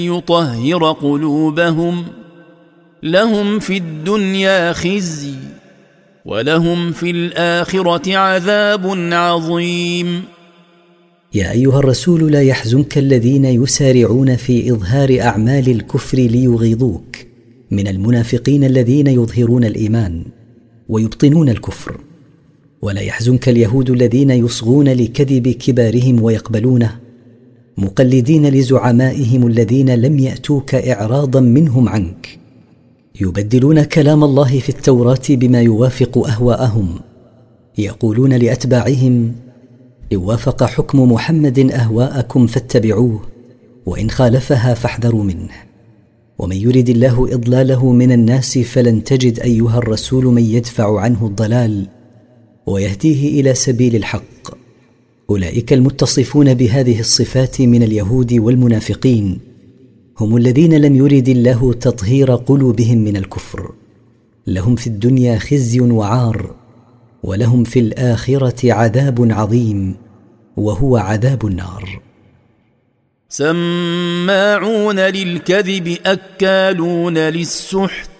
يطهر قلوبهم لهم في الدنيا خزي ولهم في الآخرة عذاب عظيم. يا أيها الرسول لا يحزنك الذين يسارعون في إظهار أعمال الكفر ليغيظوك من المنافقين الذين يظهرون الإيمان ويبطنون الكفر، ولا يحزنك اليهود الذين يصغون لكذب كبارهم ويقبلونه مقلدين لزعمائهم الذين لم يأتوك إعراضا منهم عنك، يبدلون كلام الله في التوراة بما يوافق أهواءهم، يقولون لأتباعهم: إن وافق حكم محمد أهواءكم فاتبعوه وإن خالفها فاحذروا منه. ومن يرد الله إضلاله من الناس فلن تجد أيها الرسول من يدفع عنه الضلال ويهديه إلى سبيل الحق. أولئك المتصفون بهذه الصفات من اليهود والمنافقين هم الذين لم يرد الله تطهير قلوبهم من الكفر، لهم في الدنيا خزي وعار ولهم في الآخرة عذاب عظيم وهو عذاب النار. سماعون للكذب أكالون للسحت